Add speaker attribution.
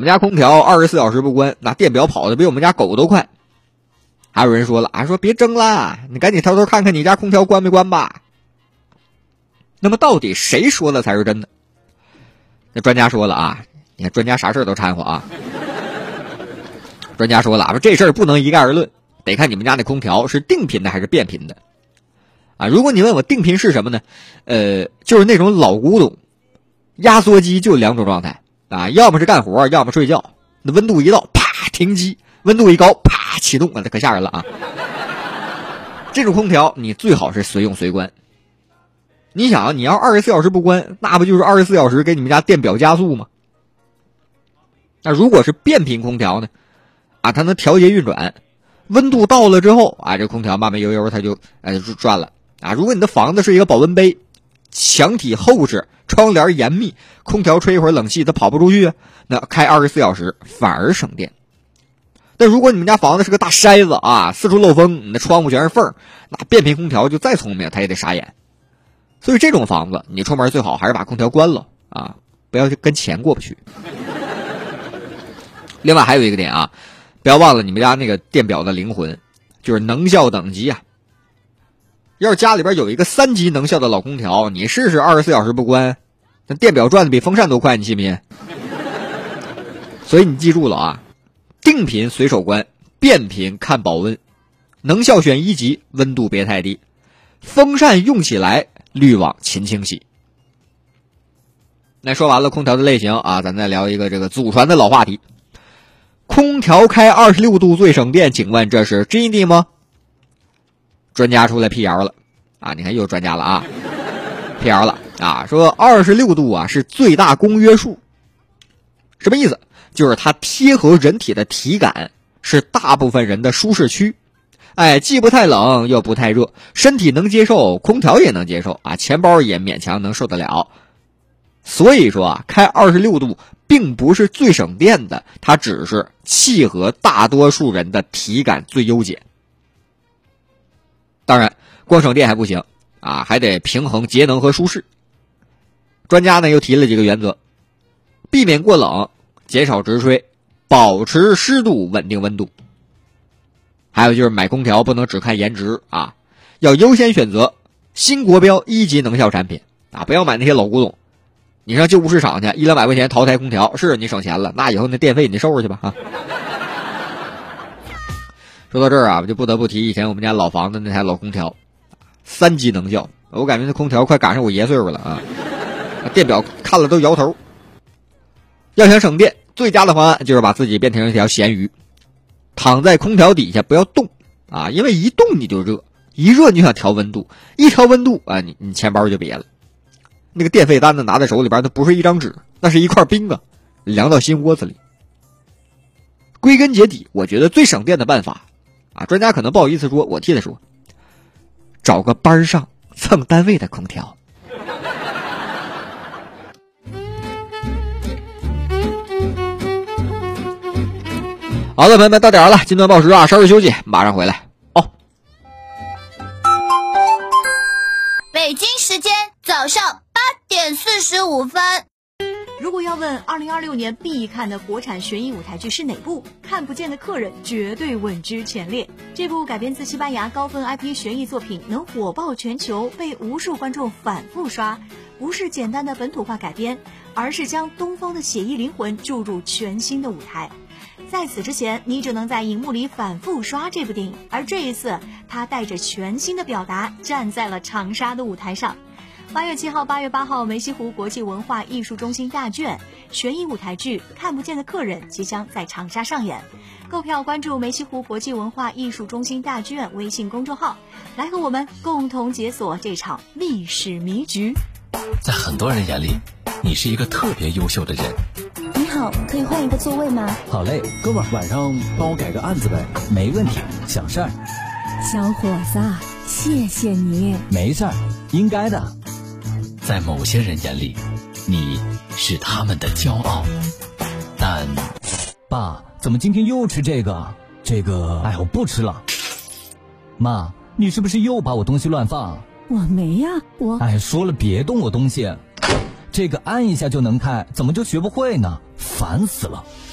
Speaker 1: 们家空调24小时不关，那电表跑的比我们家狗都快。还有人说了啊，说别争了，你赶紧偷偷看看你家空调关没关吧。那么到底谁说的才是真的？那专家说了啊，你看专家啥事都掺和啊。专家说了，说这事儿不能一概而论，得看你们家那空调是定频的还是变频的。啊，如果你问我定频是什么呢？就是那种老古董，压缩机就2种状态啊，要么是干活，要么睡觉。那温度一到，啪停机；温度一高，啪启动，那可吓人了啊！这种空调你最好是随用随关。你想，你要24小时不关，那不就是24小时给你们家电表加速吗？那如果是变频空调呢？啊，它能调节运转，温度到了之后啊，这空调慢慢悠悠它就转了啊。如果你的房子是一个保温杯，墙体厚实，窗帘严密，空调吹一会儿冷气它跑不出去，那开24小时反而省电。但如果你们家房子是个大筛子啊，四处漏风，你的窗户全是缝，那变频空调就再聪明它也得傻眼。所以这种房子你出门最好还是把空调关了啊，不要跟钱过不去。另外还有一个点啊，不要忘了你们家那个电表的灵魂，就是能效等级啊。要是家里边有一个3级能效的老空调，你试试24小时不关，那电表转的比风扇都快，你信不信？所以你记住了啊，定频随手关，变频看保温，能效选1级，温度别太低，风扇用起来滤网勤清洗。那说完了空调的类型啊，咱再聊一个这个祖传的老话题。空调开26度最省电，请问这是真的吗？专家出来辟谣了啊！你看又有专家了啊，辟谣了啊，说26度啊是最大公约数。什么意思？就是它贴合人体的体感，是大部分人的舒适区。哎，既不太冷又不太热，身体能接受，空调也能接受啊，钱包也勉强能受得了。所以说啊，开26度并不是最省电的，它只是契合大多数人的体感最优解。当然，光省电还不行啊，还得平衡节能和舒适。专家呢又提了几个原则：避免过冷，减少直吹，保持湿度，稳定温度。还有就是买空调不能只看颜值啊，要优先选择新国标1级能效产品啊，不要买那些老古董。你上旧物市场去，100-200块钱淘台空调，是你省钱了，那以后那电费你收着去吧啊。说到这儿啊，我就不得不提以前我们家老房子那台老空调，3级能效，我感觉那空调快赶上我爷岁数了啊，电表看了都摇头。要想省电，最佳的方案就是把自己变成一条咸鱼，躺在空调底下不要动啊，因为一动你就热，一热你就想调温度，一调温度啊，你钱包就瘪了。那个电费单子拿在手里边，它不是一张纸，那是一块冰啊，凉到心窝子里。归根结底，我觉得最省电的办法啊，专家可能不好意思说，我替他说，找个班上蹭单位的空调。好的，朋友们，到点了，金段报时啊，稍事休息，马上回来哦。
Speaker 2: 北京时间早上8:45。
Speaker 3: 如果要问2026年必看的国产悬疑舞台剧是哪部，看不见的客人绝对稳居前列。这部改编自西班牙高分 IP 悬疑作品能火爆全球，被无数观众反复刷，不是简单的本土化改编，而是将东方的写意灵魂注入全新的舞台。在此之前，你只能在荧幕里反复刷这部电影，而这一次它带着全新的表达站在了长沙的舞台上。8月7号、8月8号，梅溪湖国际文化艺术中心大卷悬疑舞台剧《看不见的客人》即将在长沙上演。购票关注梅溪湖国际文化艺术中心大剧院微信公众号，来和我们共同解锁这场历史迷局。
Speaker 4: 在很多人眼里，你是一个特别优秀的人。
Speaker 5: 你好，可以换一个座位吗？
Speaker 6: 好嘞，哥们儿，晚上帮我改个案子呗。没问题，想事儿。
Speaker 5: 小伙子，谢谢你。
Speaker 6: 没事儿，应该的。
Speaker 4: 在某些人眼里，你是他们的骄傲，但
Speaker 6: 爸，怎么今天又吃这个？哎，我不吃了。妈，你是不是又把我东西乱放？
Speaker 5: 我没呀，
Speaker 6: 哎，说了别动我东西。这个按一下就能开，怎么就学不会呢？烦死了。